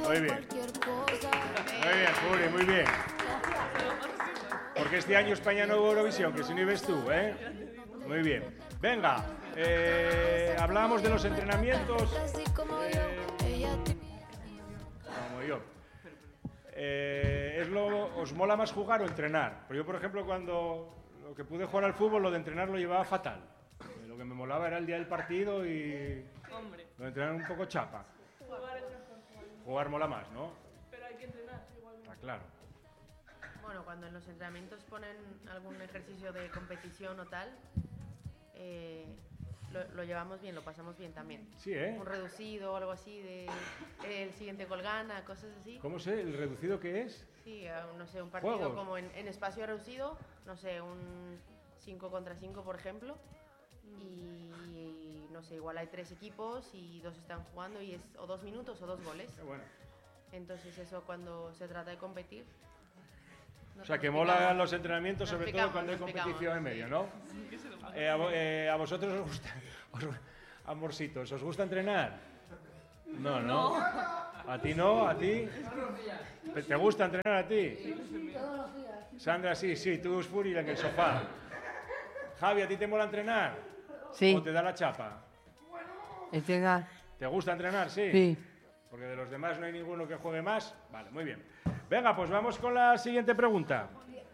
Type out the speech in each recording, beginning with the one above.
Muy bien. Muy bien, Furi, muy bien. Porque este año España no hubo Eurovisión, que si no ibas tú, ¿eh? Muy bien. Venga, hablábamos de los entrenamientos. Como yo. ¿Os mola más jugar o entrenar? Pues yo, por ejemplo, cuando lo que pude jugar al fútbol, lo de entrenar lo llevaba fatal. Lo que me molaba era el día del partido y lo de entrenar un poco chapa. Jugar mola más, ¿no? Pero hay que entrenar igual. Está claro. Bueno, cuando en los entrenamientos ponen algún ejercicio de competición o tal, lo llevamos bien, lo pasamos bien también. Sí, ¿eh? Un reducido o algo así, el siguiente gol gana, cosas así. ¿Cómo sé? ¿El reducido qué es? Sí, no sé, un partido ¿Juegos? como en espacio reducido, no sé, un 5 contra 5, por ejemplo, y no sé, igual hay 3 equipos y 2 están jugando y es o 2 minutos o 2 goles. Qué bueno. Entonces eso cuando se trata de competir. O sea, que mola los entrenamientos, sobre todo cuando hay competición en medio, ¿no? ¿A vosotros os gusta, amorcitos, os gusta entrenar? No, ¿no? ¿A ti no? ¿A ti? ¿Te gusta entrenar a ti? Sí, todos los días. Sandra, sí, tú Furi en el sofá. Javi, ¿a ti te mola entrenar? Sí. ¿O te da la chapa? Entrenar. ¿Te gusta entrenar? Sí. Sí. Porque de los demás no hay ninguno que juegue más. Vale, muy bien. Venga, pues vamos con la siguiente pregunta.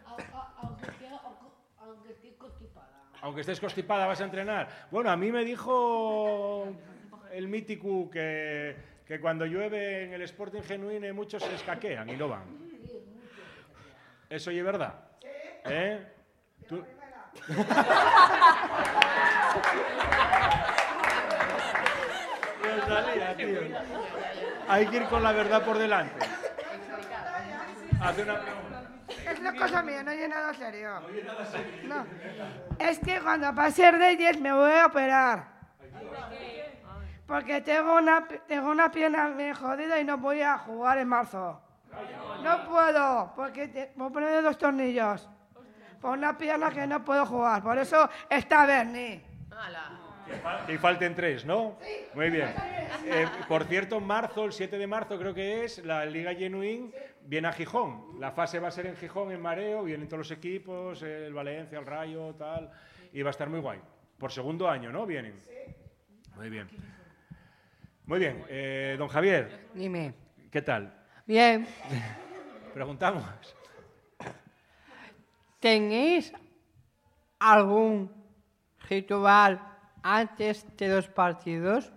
Aunque esté constipada. Aunque estés constipada, ¿vas a entrenar? Bueno, a mí me dijo el mítico que cuando llueve en el Sporting Genuine muchos se escaquean y no van. ¿Eso es verdad? ¿Eh? ¿Tú? No salía, tío. Hay que ir con la verdad por delante. Hace una pregunta. Es una cosa mía, no hay nada serio. No. Es que cuando pase Reyes me voy a operar. Porque tengo una pierna bien jodida y no voy a jugar en marzo. No puedo, porque voy a poner 2 tornillos. Por una pierna que no puedo jugar. Por eso está Bernie. Que falten 3, ¿no? Muy bien. Por cierto, en marzo, el 7 de marzo creo que es, la Liga Genuine viene a Gijón. La fase va a ser en Gijón, en Mareo, vienen todos los equipos, el Valencia, el Rayo, tal, y va a estar muy guay. Por segundo año, ¿no? Vienen. Muy bien. Muy bien. Don Javier. Dime. ¿Qué tal? Bien. Preguntamos. ¿Tenéis algún ritual antes de los partidos?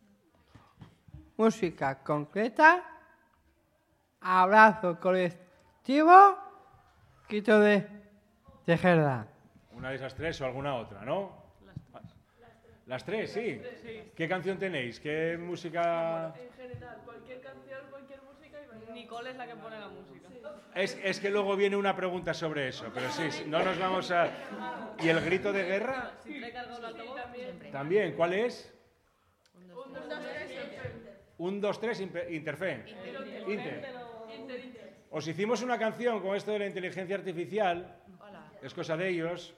Música concreta, abrazo colectivo, grito de jerda. Una de esas 3 o alguna otra, ¿no? Las 3, sí. ¿Qué canción tenéis? ¿Qué música? En general, cualquier canción, cualquier música y bailamos. Nicole es la que pone la música. Es que luego viene una pregunta sobre eso, pero sí, no nos vamos a... ¿Y el grito de guerra? Si te he cargado el altavoz, También, ¿cuál es? 1, 2, 3, 1, 2, 3, Interfen. Inter. Os hicimos una canción con esto de la inteligencia artificial, es cosa de ellos.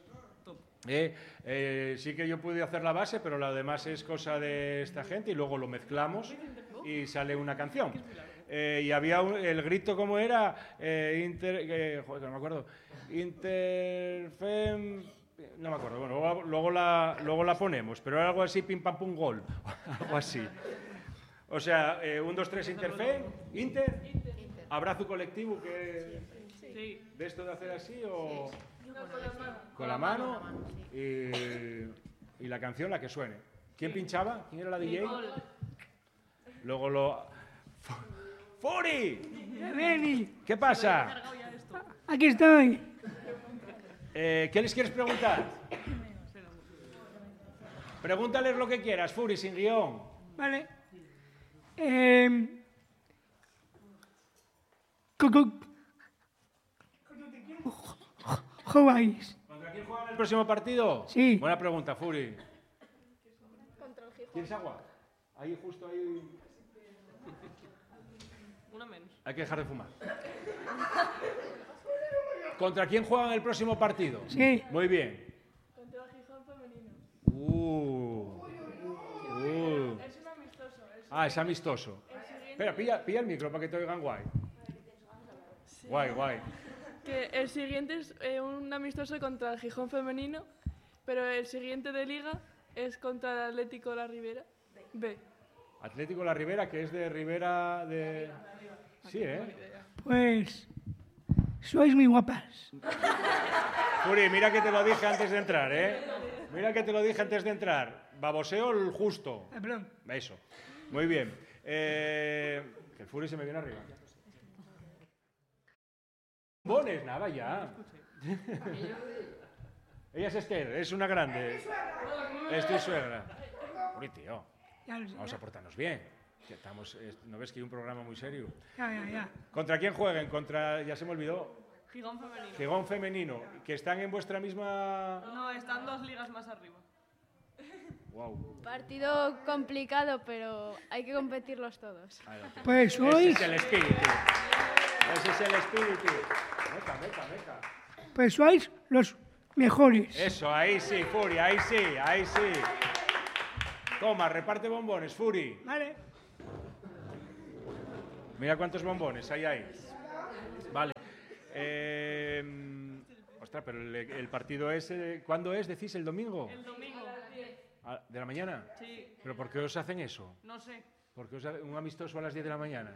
Sí que yo pude hacer la base, pero lo demás es cosa de esta gente y luego lo mezclamos y sale una canción. Y había el grito, ¿cómo era? Joder, no me acuerdo. Interfem... No me acuerdo. Bueno, luego la ponemos, pero era algo así, pim pam pum gol. Algo así. O sea, 1, 2, 3, Interfem, Inter, abrazo colectivo, que... ¿De esto de hacer así o...? Con la mano y la canción, la que suene. ¿Quién pinchaba? ¿Quién era la DJ? Luego lo... ¡Furi! Reni, ¿Qué pasa? aquí estoy. ¿Qué les quieres preguntar? Pregúntales lo que quieras, Furi, sin guión. Vale. ¿Jugáis? ¿Contra quién juegan el próximo partido? Sí. Buena pregunta, Furi. Contra el Gijón. ¿Quieres agua? Ahí, justo ahí. Una menos. Hay que dejar de fumar. ¿Contra quién juegan el próximo partido? Sí. Muy bien. Contra el Gijón femenino. Es un amistoso. Es Ah, es amistoso. El siguiente Espera, pilla el micro para que te oigan guay. Guay. Que el siguiente es un amistoso contra el Gijón femenino, pero el siguiente de liga es contra el Atlético La Ribera B. Atlético La Ribera, que es de Ribera de... Sí, ¿eh? Pues sois muy guapas. Furi, mira que te lo dije antes de entrar, ¿eh? Mira que te lo dije antes de entrar. Baboseo el justo. Perdón. Eso. Muy bien. Que el Furi se me viene arriba. Bombones, nada, ya. Ella es Esther, es una grande. Es tu suegra. Furi, tío. Ya lo sé. Vamos a portarnos bien. Que estamos, ¿no ves que hay un programa muy serio? Ya. ¿Contra quién jueguen? Contra, ya se me olvidó, Gijón femenino. Gijón femenino. Que están en vuestra misma... No, están 2 ligas más arriba. Wow. Partido complicado, pero hay que competirlos todos. Pues Ese sois, es el espíritu. Ese es el espíritu. Meca. pues sois los mejores. Eso, ahí sí, Furi, ahí sí. Toma, reparte bombones, Furi. Vale. Mira cuántos bombones hay. Vale. Ostras, pero el partido es... ¿Cuándo es? ¿Decís el domingo? El domingo. ¿De la mañana? Sí, ¿Pero por qué os hacen eso? no sé. ¿Por qué os hacen un amistoso a las 10 de la mañana?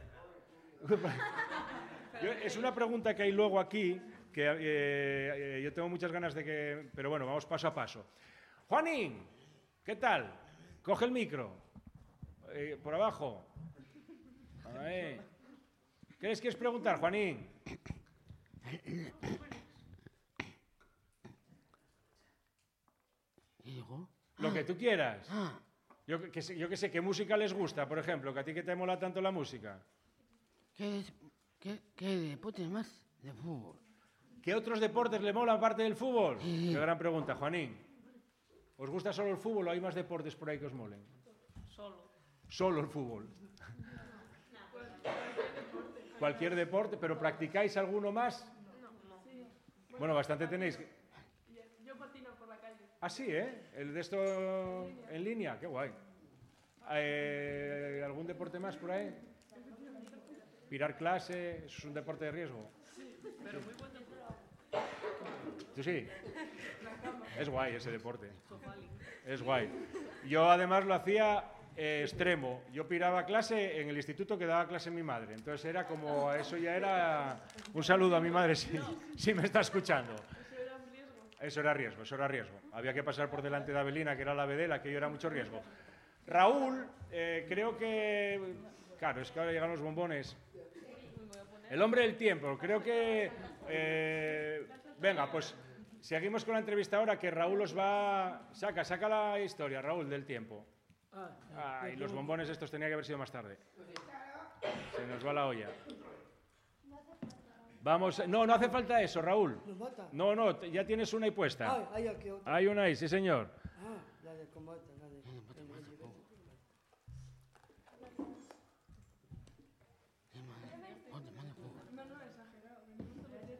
Es una pregunta que hay luego aquí, que yo tengo muchas ganas de que... Pero bueno, vamos paso a paso. Juanín, ¿qué tal? Coge el micro. Por abajo. Ahí. ¿Qué les quieres preguntar, Juanín? Lo que tú quieras. Yo que sé, ¿qué música les gusta, por ejemplo? Que a ti que te mola tanto la música. ¿Qué deporte más de fútbol? ¿Qué otros deportes le molan aparte del fútbol? Qué gran pregunta, Juanín. ¿Os gusta solo el fútbol o hay más deportes por ahí que os molen? Solo el fútbol. Cualquier deporte, pero ¿practicáis alguno más? Bueno, bastante tenéis. Yo patino por la calle. Ah, sí, ¿eh? El de esto en línea, qué guay. ¿Algún deporte más por ahí? Pirar clase, ¿eso es un deporte de riesgo? Pero muy buen temporada. ¿Tú sí? Es guay ese deporte. Es guay. Yo además lo hacía extremo. Yo piraba clase en el instituto que daba clase mi madre. Entonces era como, eso ya era... Un saludo a mi madre si me está escuchando. Eso era riesgo. Había que pasar por delante de Avelina, que era la vedela, que yo era mucho riesgo. Raúl, creo que... Claro, es que ahora llegan los bombones. El hombre del tiempo, creo que... venga, pues seguimos con la entrevista ahora, que Raúl os va... Saca la historia, Raúl, del tiempo. Y los bombones estos tenía que haber sido más tarde. Se nos va la olla. Vamos, no hace falta eso, Raúl. No, ya tienes una ahí puesta. Hay aquí otra. Hay una ahí, sí, señor. La de combate, la de...